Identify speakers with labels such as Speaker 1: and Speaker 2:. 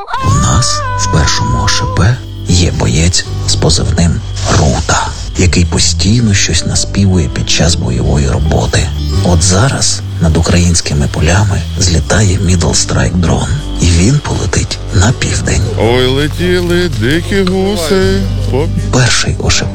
Speaker 1: У нас в першому ОШП є боєць з позивним Рута, який постійно щось наспівує під час бойової роботи. От зараз над українськими полями злітає Middle Strike дрон, і він полетить на південь.
Speaker 2: Ой, летіли дикі гуси.
Speaker 1: Перший ОШП